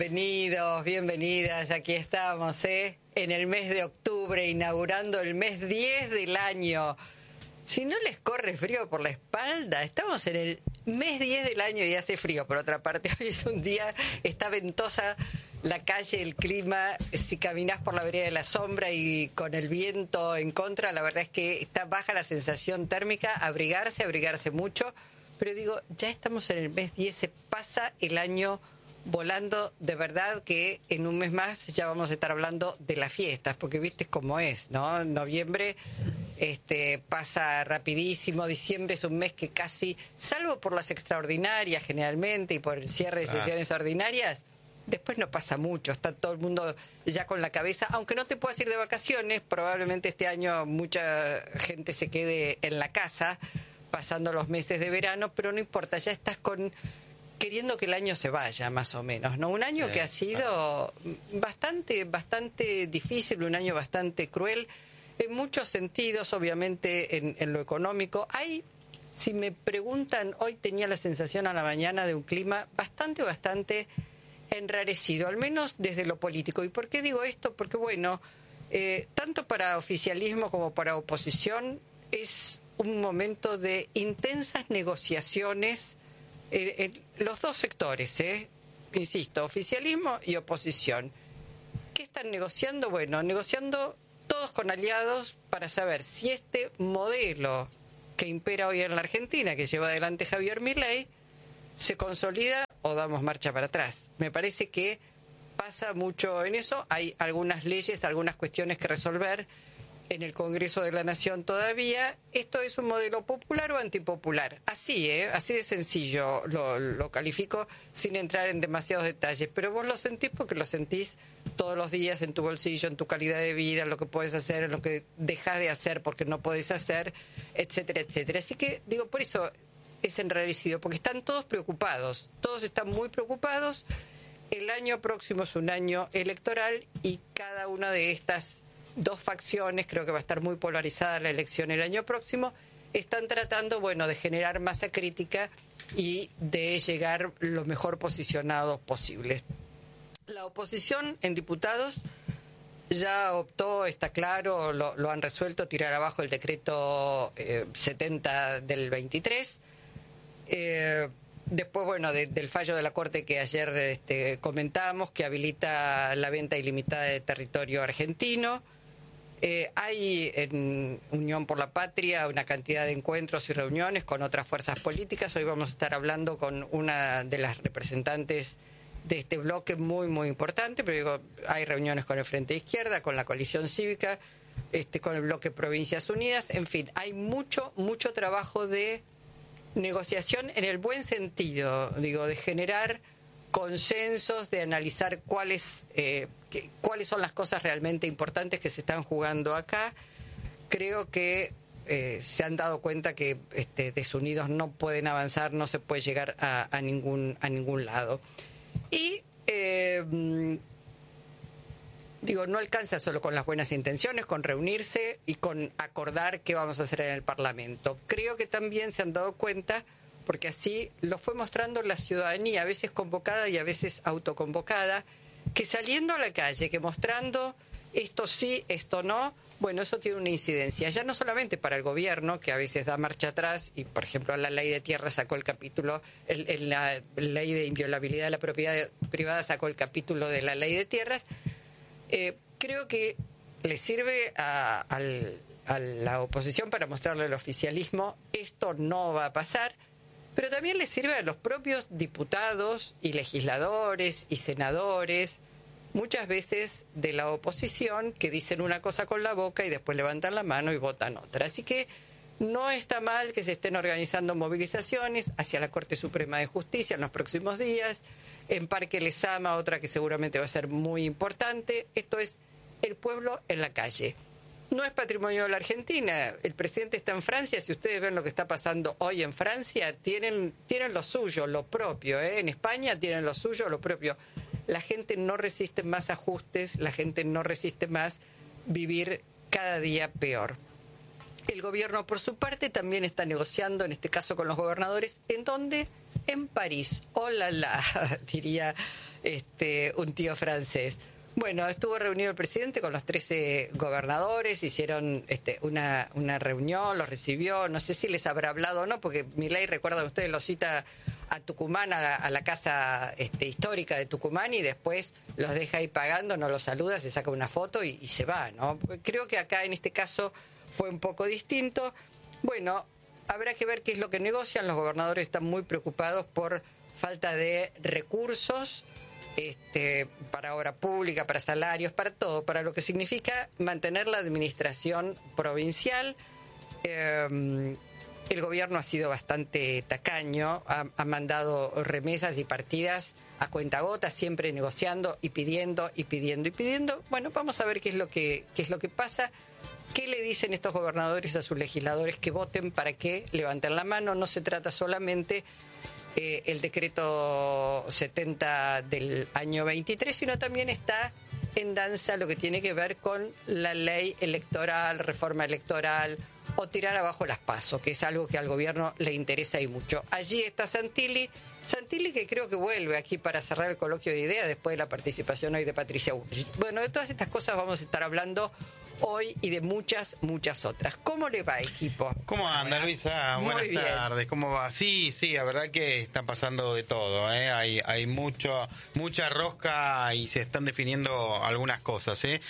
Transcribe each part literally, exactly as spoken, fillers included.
Bienvenidos, bienvenidas, aquí estamos, ¿eh? En el mes de octubre, inaugurando el mes diez del año. Si no les corre frío por la espalda, estamos en el mes diez del año y hace frío. Por otra parte, hoy es un día, está ventosa la calle, el clima. Si caminás por la vereda de la sombra y con el viento en contra, la verdad es que está baja la sensación térmica. Abrigarse, abrigarse mucho. Pero digo, ya estamos en el mes diez, se pasa el año volando. De verdad que en un mes más ya vamos a estar hablando de las fiestas, porque viste cómo es, ¿no? Noviembre este, pasa rapidísimo, diciembre es un mes que casi, salvo por las extraordinarias generalmente y por el cierre de sesiones ah. ordinarias, después no pasa mucho, está todo el mundo ya con la cabeza, aunque no te puedas ir de vacaciones, probablemente este año mucha gente se quede en la casa pasando los meses de verano, pero no importa, ya estás con queriendo que el año se vaya, más o menos, ¿no? Un año sí, que ha sido bastante, bastante difícil, un año bastante cruel, en muchos sentidos, obviamente en, en lo económico. Hay, si me preguntan, hoy tenía la sensación a la mañana de un clima bastante, bastante enrarecido, al menos desde lo político. ¿Y por qué digo esto? Porque, bueno, eh, tanto para oficialismo como para oposición es un momento de intensas negociaciones en, en los dos sectores, ¿eh? Insisto, oficialismo y oposición. ¿Qué están negociando? Bueno, negociando todos con aliados para saber si este modelo que impera hoy en la Argentina, que lleva adelante Javier Milei, se consolida o damos marcha para atrás. Me parece que pasa mucho en eso. Hay algunas leyes, algunas cuestiones que resolver en el Congreso de la Nación todavía. ¿Esto es un modelo popular o antipopular? Así, ¿eh? Así de sencillo lo, lo califico sin entrar en demasiados detalles. Pero vos lo sentís porque lo sentís todos los días en tu bolsillo, en tu calidad de vida, en lo que puedes hacer, en lo que dejás de hacer porque no podés hacer, etcétera, etcétera. Así que, digo, por eso es enrarecido, porque están todos preocupados. Todos están muy preocupados. El año próximo es un año electoral y cada una de estas dos facciones, creo que va a estar muy polarizada la elección el año próximo, están tratando, bueno, de generar masa crítica y de llegar lo mejor posicionados posibles. La oposición en diputados ya optó, está claro, lo, lo han resuelto, tirar abajo el decreto eh, setenta del veintitrés. Eh, después, bueno, de, del fallo de la Corte que ayer este, comentamos, que habilita la venta ilimitada de territorio argentino. Eh, hay en Unión por la Patria una cantidad de encuentros y reuniones con otras fuerzas políticas. Hoy vamos a estar hablando con una de las representantes de este bloque muy, muy importante, pero digo, hay reuniones con el Frente de Izquierda, con la Coalición Cívica, este, con el bloque Provincias Unidas, en fin, hay mucho, mucho trabajo de negociación en el buen sentido, digo, de generar consensos, de analizar cuáles eh, que, cuáles son las cosas realmente importantes que se están jugando acá. Creo que eh, se han dado cuenta que este, desunidos no pueden avanzar, no se puede llegar a, a ningún a ningún lado. Y eh, digo, no alcanza solo con las buenas intenciones, con reunirse y con acordar qué vamos a hacer en el Parlamento. Creo que también se han dado cuenta, porque así lo fue mostrando la ciudadanía, a veces convocada y a veces autoconvocada, que saliendo a la calle, que mostrando esto sí, esto no, bueno, eso tiene una incidencia, ya no solamente para el gobierno, que a veces da marcha atrás, y por ejemplo la ley de tierra sacó el capítulo, el, el, la ley de inviolabilidad de la propiedad privada sacó el capítulo de la ley de tierras. Eh, creo que le sirve a, al, a la oposición para mostrarle al oficialismo, esto no va a pasar. Pero también le sirve a los propios diputados y legisladores y senadores, muchas veces de la oposición, que dicen una cosa con la boca y después levantan la mano y votan otra. Así que no está mal que se estén organizando movilizaciones hacia la Corte Suprema de Justicia en los próximos días, en Parque Lezama, otra que seguramente va a ser muy importante. Esto es el pueblo en la calle. No es patrimonio de la Argentina. El presidente está en Francia. Si ustedes ven lo que está pasando hoy en Francia, tienen, tienen lo suyo, lo propio, ¿eh? En España tienen lo suyo, lo propio. La gente no resiste más ajustes, la gente no resiste más vivir cada día peor. El gobierno, por su parte, también está negociando, en este caso con los gobernadores, ¿en dónde? En París. ¡Hola, la! Diría este, un tío francés. Bueno, estuvo reunido el presidente con los trece gobernadores, hicieron este, una, una reunión, los recibió, no sé si les habrá hablado o no, porque Milei, recuerdan ustedes, lo cita a Tucumán, a la, a la casa este, histórica de Tucumán, y después los deja ahí pagando, no los saluda, se saca una foto y, y se va, ¿no? Creo que acá en este caso fue un poco distinto. Bueno, habrá que ver qué es lo que negocian. Los gobernadores están muy preocupados por falta de recursos, Este, para obra pública, para salarios, para todo, para lo que significa mantener la administración provincial. Eh, el gobierno ha sido bastante tacaño, ha, ha mandado remesas y partidas a cuentagotas, siempre negociando y pidiendo y pidiendo y pidiendo. Bueno, vamos a ver qué es lo que, qué es lo que pasa. ¿Qué le dicen estos gobernadores a sus legisladores que voten para que levanten la mano? No se trata solamente Eh, el decreto setenta del año veintitrés, sino también está en danza lo que tiene que ver con la ley electoral, reforma electoral o tirar abajo las PASO, que es algo que al gobierno le interesa y mucho. Allí está Santilli, Santilli que creo que vuelve aquí para cerrar el coloquio de ideas después de la participación hoy de Patricia Bullrich. Bueno, de todas estas cosas vamos a estar hablando hoy y de muchas, muchas otras. ¿Cómo le va, equipo? ¿Cómo anda, Luisa? Muy Buenas bien. tardes. ¿Cómo va? Sí, sí, la verdad que está pasando de todo, ¿eh? Hay, hay mucho, mucha rosca y se están definiendo algunas cosas, ¿eh?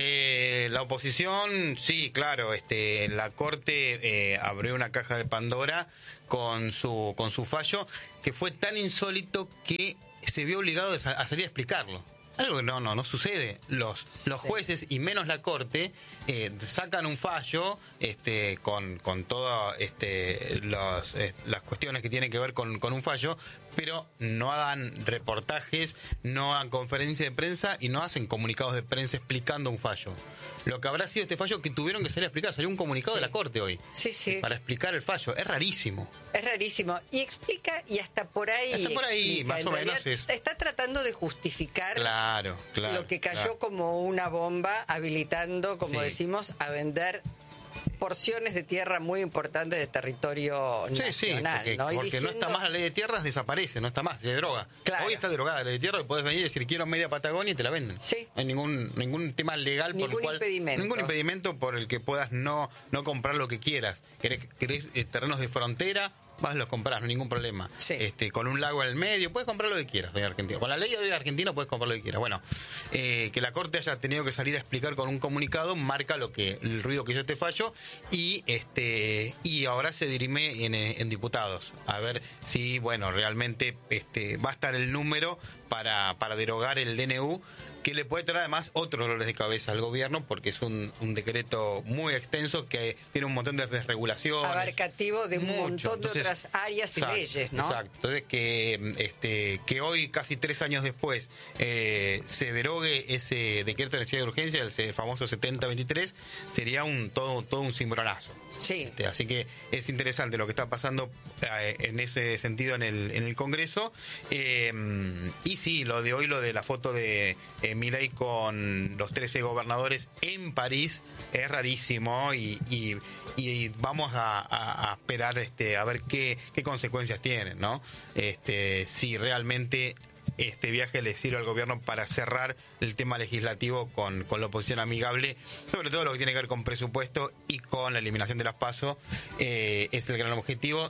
Eh, la oposición, sí, claro, este, la Corte eh, abrió una caja de Pandora con su, con su fallo, que fue tan insólito que se vio obligado a salir a explicarlo. Algo que no, no, no sucede. Los, los jueces, y menos la Corte, eh, sacan un fallo este, con, con todas este, los, eh, las cuestiones que tienen que ver con, con un fallo, pero no hagan reportajes, no hagan conferencias de prensa y no hacen comunicados de prensa explicando un fallo. Lo que habrá sido este fallo que tuvieron que salir a explicar, salió un comunicado Sí. de la Corte hoy. Sí, sí. Para explicar el fallo. Es rarísimo. Es rarísimo. Y explica, y hasta por ahí. Hasta por ahí, explica. más En o menos realidad, es. Está tratando de justificar Claro, claro. lo que cayó claro. como una bomba, habilitando, como Sí. decimos, a vender porciones de tierra muy importantes de territorio Sí, nacional. sí, porque, ¿no? Y porque diciendo, no está más la ley de tierras, desaparece, no está más, se droga. Claro. Hoy está drogada la ley de tierras y podés venir y decir quiero media Patagonia y te la venden. Sí. No hay ningún ningún tema legal Ningún por el cual impedimento. ningún impedimento por el que puedas no no comprar lo que quieras. Querés, querés eh, terrenos de frontera, vas los comprás, no hay ningún problema. Sí. Este, con un lago en el medio, puedes comprar lo que quieras en Argentina. Con la ley de Argentina puedes comprar lo que quieras. Bueno, eh, que la Corte haya tenido que salir a explicar con un comunicado marca lo que el ruido que hizo este fallo y este y ahora se dirime en, en diputados a ver si bueno realmente este va a estar el número para para derogar el D N U, que le puede traer además otros dolores de cabeza al gobierno porque es un, un decreto muy extenso que tiene un montón de desregulaciones. abarcativo de un Mucho. montón de Entonces, otras áreas exacto, y leyes, ¿no? Exacto. Entonces, que, este, que hoy, casi tres años después, eh, se derogue ese decreto de necesidad de urgencia, el famoso setenta veintitrés, sería un todo, todo un cimbronazo. Sí. Este, así que es interesante lo que está pasando eh, en ese sentido en el, en el Congreso. Eh, y sí, lo de hoy, lo de la foto de eh, Milei con los trece gobernadores en París, es rarísimo y, y, y vamos a, a, a esperar este, a ver qué, qué consecuencias tienen, ¿no? Este, si realmente este viaje le sirve al gobierno para cerrar el tema legislativo con, con la oposición amigable, sobre todo lo que tiene que ver con presupuesto y con la eliminación de las PASO, eh, es el gran objetivo.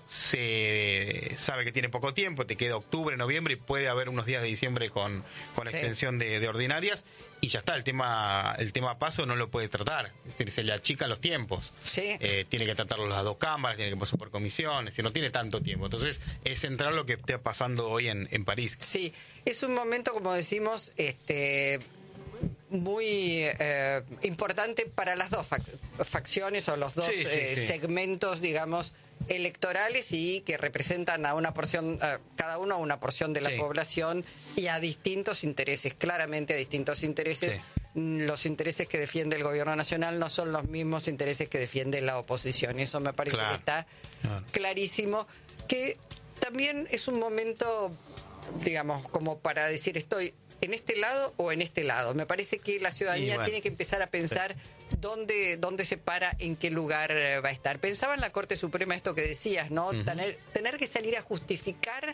Se sabe que tiene poco tiempo, te queda octubre, noviembre y puede haber unos días de diciembre con, con Sí. extensión de, de ordinarias. Y ya está, el tema el tema PASO no lo puede tratar, es decir, se le achican los tiempos. Sí. Eh, tiene que tratarlo las dos cámaras, tiene que pasar por comisiones, y no tiene tanto tiempo. Entonces, es central lo que está pasando hoy en, en París. Sí, es un momento, como decimos, este muy eh, importante para las dos fac- facciones o los dos Sí, sí, eh, sí. segmentos, digamos, electorales y que representan a una porción, a cada uno a una porción de la Sí. población y a distintos intereses, claramente a distintos intereses. Sí. Mm, Los intereses que defiende el gobierno nacional no son los mismos intereses que defiende la oposición. Eso me parece Claro. que está Claro. clarísimo, que también es un momento, digamos, como para decir estoy en este lado o en este lado. Me parece que la ciudadanía Y bueno, tiene que empezar a pensar dónde, dónde se para, en qué lugar eh, va a estar. Pensaba en la Corte Suprema esto que decías, ¿no? Ujú. Tener, tener que salir a justificar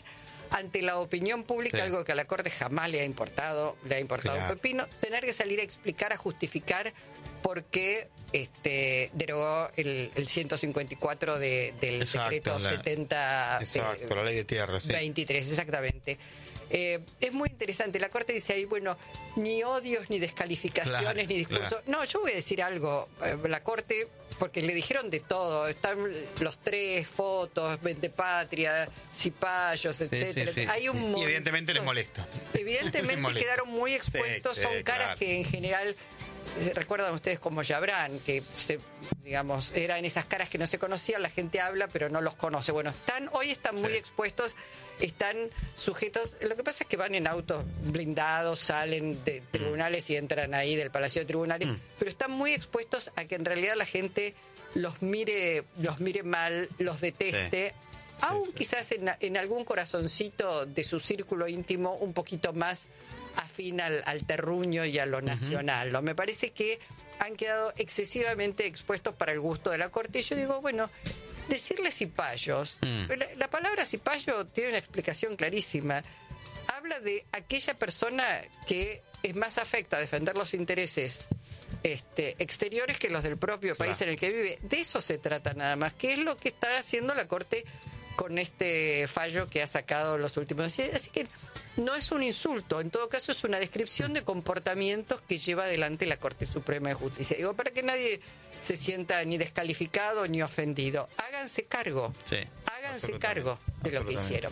ante la opinión pública, Sí. algo que a la Corte jamás le ha importado, le ha importado Claro. un pepino, tener que salir a explicar, a justificar por qué este, derogó el, el ciento cincuenta y cuatro de, del Exacto, decreto la- setenta Exacto, la ley de tierra, sí. veintitrés, exactamente. Eh, es muy interesante. La Corte dice ahí, bueno, ni odios, ni descalificaciones, Claro, ni discursos. claro. No, yo voy a decir algo. Eh, la Corte, porque le dijeron de todo. Están los tres, fotos, Ventepatria, Cipayos, etcétera. sí, sí. Hay un Y montón. evidentemente les molesta. Evidentemente Les molesta. quedaron muy expuestos. Sí, Son sí, caras claro. que en general... eh, Recuerdan ustedes como Yabrán, que se, digamos, eran esas caras que no se conocían, la gente habla pero no los conoce. Bueno, están hoy están muy Sí. expuestos, están sujetos. Lo que pasa es que van en autos blindados, salen de tribunales y entran ahí del Palacio de Tribunales, pero están muy expuestos a que en realidad la gente los mire, los mire mal, los deteste. Aún sí. quizás en, en algún corazoncito de su círculo íntimo un poquito más afín al, al terruño y a lo nacional. ¿no? Me parece que han quedado excesivamente expuestos para el gusto de la Corte. Y yo digo, bueno, decirle cipayos, Mm. la, la palabra cipayo tiene una explicación clarísima. Habla de aquella persona que es más afecta a defender los intereses este, exteriores que los del propio Claro. país en el que vive. De eso se trata nada más, que es lo que está haciendo la Corte con este fallo que ha sacado los últimos días. Así que no es un insulto, en todo caso es una descripción de comportamientos que lleva adelante la Corte Suprema de Justicia. Digo, para que nadie se sienta ni descalificado ni ofendido. Háganse cargo, Sí, háganse absolutamente, cargo de lo que absolutamente. hicieron.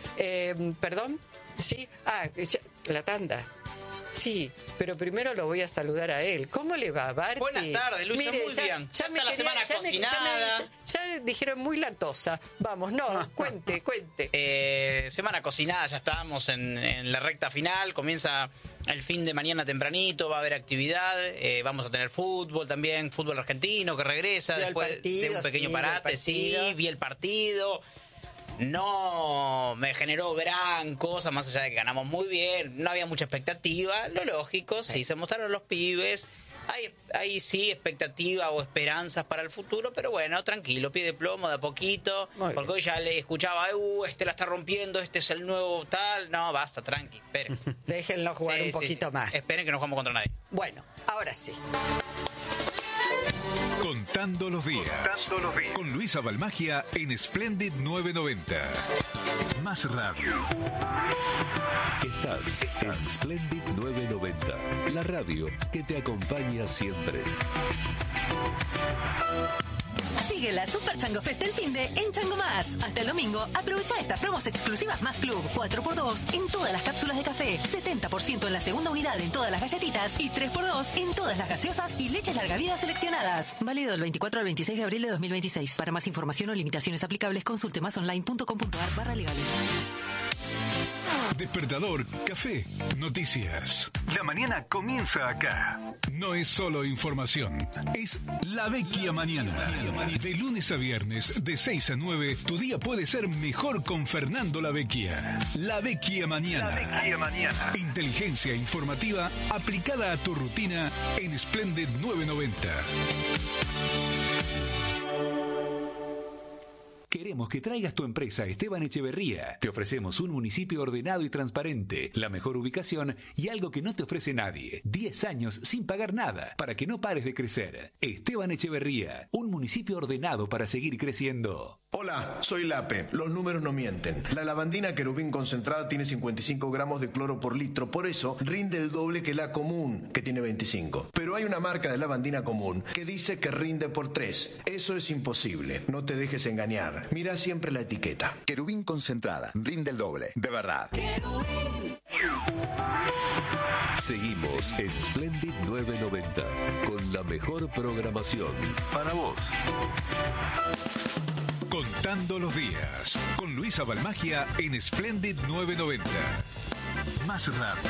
Eh, ¿Perdón? Sí, ah, ya- la tanda. Sí, pero primero lo voy a saludar a él. ¿Cómo le va, Barty? Buenas tardes, Luisa, muy bien. Ya me está la quería- semana ya me- ya me- cocinada. ya, ya dijeron muy latosa. Vamos, no, cuente, cuente. Eh, semana cocinada, ya estamos en, en la recta final. Comienza el fin de mañana tempranito, va a haber actividad. eh, vamos a tener fútbol también, fútbol argentino que regresa Vio el después partido, de un pequeño sí, parate. vio el partido. Sí, vi el partido. No me generó gran cosa, más allá de que ganamos muy bien. No había mucha expectativa. Lo lógico, sí, se mostraron los pibes. Hay, hay sí expectativa o esperanzas para el futuro, pero bueno, tranquilo, pie de plomo de a poquito. Muy bien. Porque hoy ya le escuchaba, uh, este la está rompiendo, este es el nuevo tal. No, basta, tranqui, esperen. Déjenlo jugar Sí, un sí, poquito sí. más. Esperen que no jugamos contra nadie. Bueno, ahora sí. Contando los días. Con Luisa Balmagia en Splendid novecientos noventa. Más radio. Estás en Splendid novecientos noventa, la radio que te acompaña siempre. Sigue la Super Chango Fest del finde en Chango Más. Hasta el domingo, aprovecha estas promos exclusivas más Club. cuatro por dos en todas las cápsulas de café, setenta por ciento en la segunda unidad en todas las galletitas y tres por dos en todas las gaseosas y leches larga vida seleccionadas. Válido del veinticuatro al veintiséis de abril de dos mil veintiséis. Para más información o limitaciones aplicables, consulte másonline.com.ar barra legales. Despertador, café, noticias. La mañana comienza acá. No es solo información, es la Vecchia Mañana. De lunes a viernes, de seis a nueve, tu día puede ser mejor con Fernando La Vecchia. La Vecchia Mañana. Inteligencia informativa aplicada a tu rutina en Splendid novecientos noventa. Queremos que traigas tu empresa a Esteban Echeverría. Te ofrecemos un municipio ordenado y transparente, la mejor ubicación y algo que no te ofrece nadie. diez años sin pagar nada, para que no pares de crecer. Esteban Echeverría, un municipio ordenado para seguir creciendo. Hola, soy Lape. Los números no mienten. La lavandina querubín concentrada tiene cincuenta y cinco gramos de cloro por litro, por eso rinde el doble que la común, que tiene veinticinco. Pero hay una marca de lavandina común que dice que rinde por tres. Eso es imposible. No te dejes engañar. Mira siempre la etiqueta. Querubín concentrada, rinde el doble, de verdad. Seguimos en Splendid novecientos noventa, con la mejor programación para vos. Contando los días. Con Luisa Balmagia en Splendid novecientos noventa. Más radio.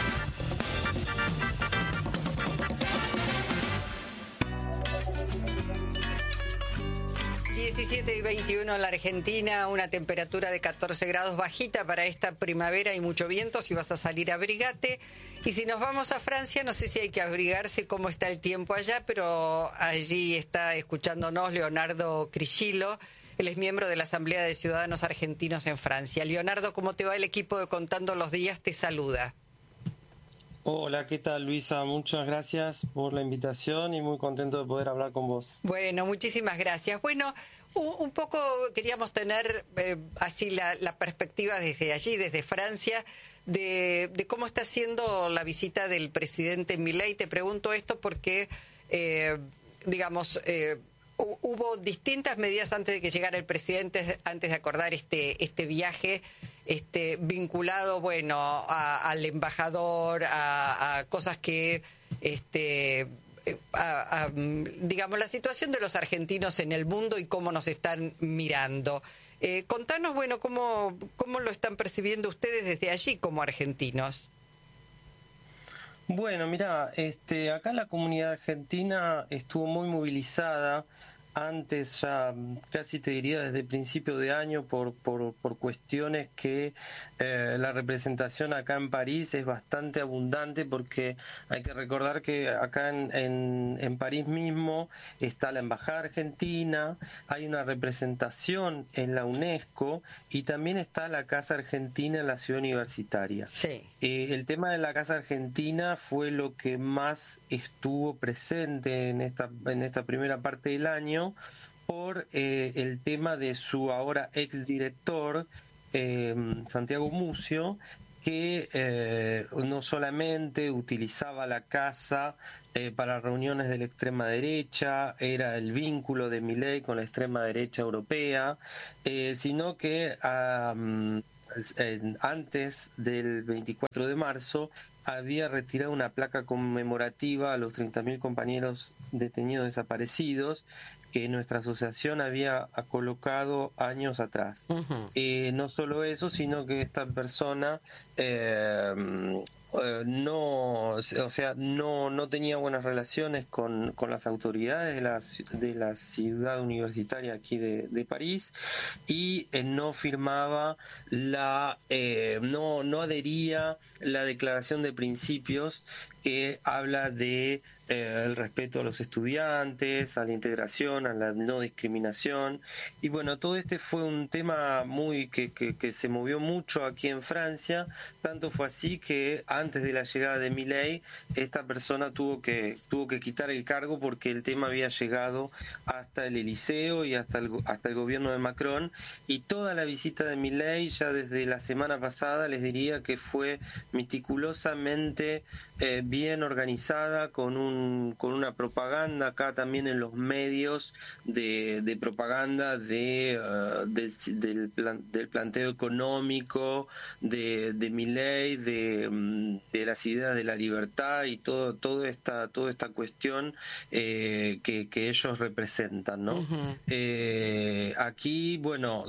diecisiete y veintiuno en la Argentina, una temperatura de catorce grados bajita para esta primavera y mucho viento. Si vas a salir, abrigate. Y si nos vamos a Francia, no sé si hay que abrigarse, cómo está el tiempo allá, pero allí está escuchándonos Leonardo Criscillo, Él es miembro de la Asamblea de Ciudadanos Argentinos en Francia. Leonardo, ¿cómo te va? El equipo de Contando los Días te saluda. Hola, ¿qué tal, Luisa? Muchas gracias por la invitación y muy contento de poder hablar con vos. Bueno, muchísimas gracias. Bueno, un, un poco queríamos tener eh, así la, la perspectiva desde allí, desde Francia, de, de cómo está siendo la visita del presidente Milei. Te pregunto esto porque, eh, digamos, eh, hubo distintas medidas antes de que llegara el presidente, antes de acordar este, este viaje, este vinculado, bueno, a, al embajador, a, a cosas que, este, a, a, digamos, la situación de los argentinos en el mundo y cómo nos están mirando. Eh, contanos, bueno, cómo, cómo lo están percibiendo ustedes desde allí como argentinos. Bueno, mira, este, acá la comunidad argentina estuvo muy movilizada antes, ya casi te diría desde el principio de año, por, por, por cuestiones que eh, la representación acá en París es bastante abundante, porque hay que recordar que acá en, en, en París mismo está la Embajada Argentina, hay una representación en la UNESCO y también está la Casa Argentina en la Ciudad Universitaria. Sí. Eh, el tema de la Casa Argentina fue lo que más estuvo presente en esta, en esta primera parte del año, por eh, el tema de su ahora exdirector, eh, Santiago Mucio, que eh, no solamente utilizaba la casa eh, para reuniones de la extrema derecha, era el vínculo de Milei con la extrema derecha europea, eh, sino que um, eh, antes del veinticuatro de marzo había retirado una placa conmemorativa a los treinta mil compañeros detenidos desaparecidos que nuestra asociación había colocado años atrás. Uh-huh. Eh, no solo eso, sino que esta persona eh, eh, no, o sea, no, no tenía buenas relaciones con, con las autoridades de la, de la ciudad universitaria aquí de, de París, y eh, no firmaba la, eh, no, no adhería la declaración de principios que habla de eh, el respeto a los estudiantes, a la integración, a la no discriminación. Y bueno, todo este fue un tema muy que, que, que se movió mucho aquí en Francia, tanto fue así que antes de la llegada de Milei, esta persona tuvo que tuvo que quitar el cargo porque el tema había llegado hasta el Eliseo y hasta el, hasta el gobierno de Macron, y toda la visita de Milei ya desde la semana pasada les diría que fue meticulosamente eh, bien organizada, con un con una propaganda acá también en los medios de, de propaganda de, uh, de del, plan, del planteo económico de, de Milei, de, de las ideas de la libertad y todo toda esta toda esta cuestión eh, que, que ellos representan, ¿no? Uh-huh. Eh, aquí, bueno,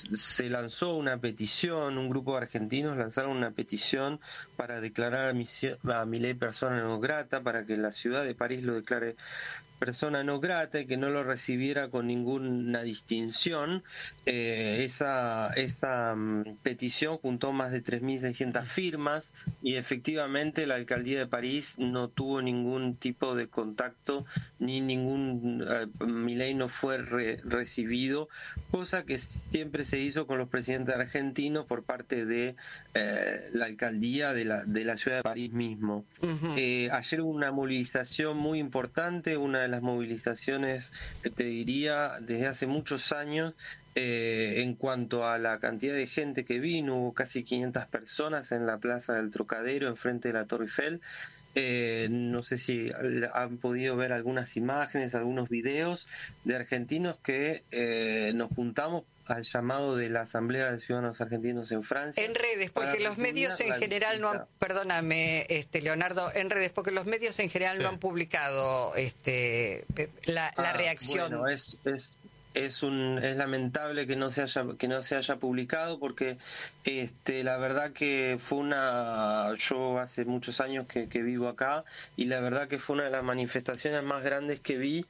se lanzó una petición, un grupo de argentinos lanzaron una petición para declarar a Milei persona non grata, para que la ciudad de París lo declare persona no grata y que no lo recibiera con ninguna distinción. Eh, esa esa um, petición juntó más de tres mil seiscientas firmas y efectivamente la alcaldía de París no tuvo ningún tipo de contacto, ni ningún uh, Milei no fue re, recibido, cosa que siempre se hizo con los presidentes argentinos por parte de eh, la alcaldía de la, de la ciudad de París mismo. Uh-huh. Eh, ayer hubo una movilización muy importante, una de las movilizaciones, te diría, desde hace muchos años, eh, en cuanto a la cantidad de gente que vino. Hubo casi quinientas personas en la Plaza del Trocadero, enfrente de la Torre Eiffel. Eh, no sé si han podido ver algunas imágenes, algunos videos de argentinos que eh, nos juntamos al llamado de la Asamblea de Ciudadanos Argentinos en Francia. En redes, porque los medios en general no han, perdóname, este Leonardo, en redes, porque los medios en general sí. no han publicado este la, la ah, reacción. Bueno, es, es es un es lamentable que no se haya que no se haya publicado, porque este la verdad que fue una yo hace muchos años que, que vivo acá, y la verdad que fue una de las manifestaciones más grandes que vi,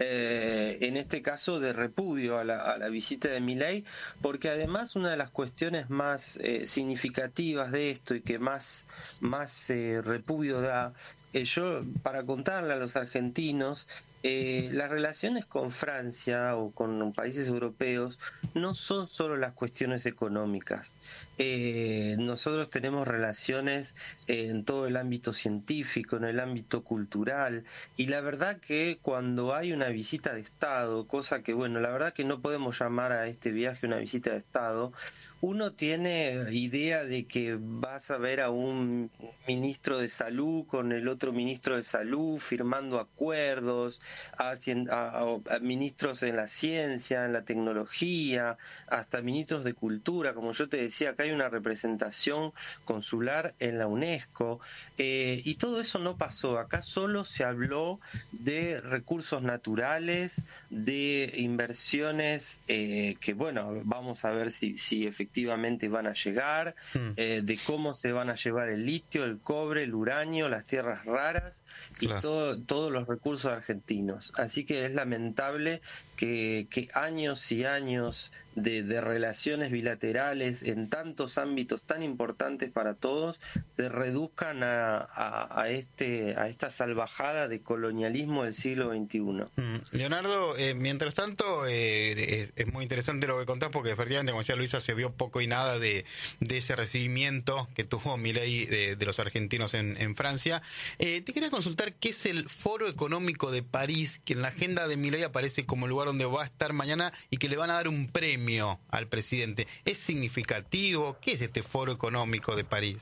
eh, en este caso de repudio a la, a la visita de Milei, porque además una de las cuestiones más eh, significativas de esto y que más más eh, repudio da eh, yo, para contarle a los argentinos, eh, las relaciones con Francia o con países europeos no son solo las cuestiones económicas. Eh, nosotros tenemos relaciones en todo el ámbito científico, en el ámbito cultural, y la verdad que cuando hay una visita de Estado, cosa que, bueno, la verdad que no podemos llamar a este viaje una visita de Estado, uno tiene idea de que vas a ver a un ministro de salud con el otro ministro de salud firmando acuerdos, a, a, a ministros en la ciencia, en la tecnología, hasta ministros de cultura. Como yo te decía, acá hay una representación consular en la UNESCO, eh, y todo eso no pasó. Acá solo se habló de recursos naturales, de inversiones eh, que, bueno, vamos a ver si, si efectivamente efectivamente van a llegar, mm. eh, de cómo se van a llevar el litio, el cobre, el uranio, las tierras raras y claro. todo, todos los recursos argentinos. Así que es lamentable que, que años y años de, de relaciones bilaterales en tantos ámbitos tan importantes para todos se reduzcan a, a, a, este, a esta salvajada de colonialismo del siglo veintiuno. Mm. Leonardo, eh, mientras tanto, eh, es muy interesante lo que contás porque efectivamente, como decía Luisa, se vio poco y nada de, de ese recibimiento que tuvo Milei de, de los argentinos en, en Francia. Eh, te quería consultar qué es el Foro Económico de París, que en la agenda de Milei aparece como lugar donde va a estar mañana y que le van a dar un premio al presidente. ¿Es significativo? ¿Qué es este Foro Económico de París?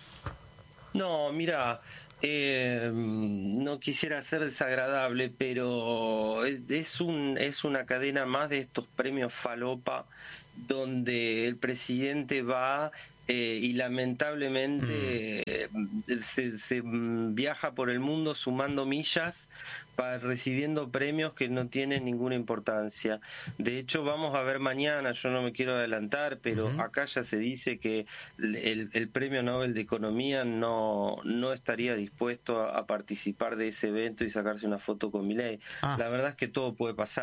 No, mira, eh, no quisiera ser desagradable, pero es, es, un, es una cadena más de estos premios falopa donde el presidente va eh, y lamentablemente mm. eh, se, se viaja por el mundo sumando millas para recibiendo premios que no tienen ninguna importancia. De hecho, vamos a ver mañana, yo no me quiero adelantar, pero uh-huh. acá ya se dice que el, el Premio Nobel de Economía no, no estaría dispuesto a, a participar de ese evento y sacarse una foto con Milei. Ah. La verdad es que todo puede pasar.